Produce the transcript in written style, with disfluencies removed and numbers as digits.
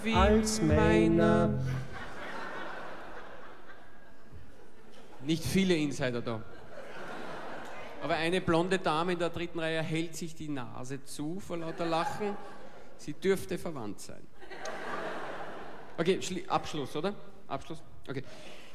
wie als meiner. Nicht viele Insider da. Aber eine blonde Dame in der dritten Reihe hält sich die Nase zu vor lauter Lachen. Sie dürfte verwandt sein. Okay, Abschluss, oder? Abschluss? Okay.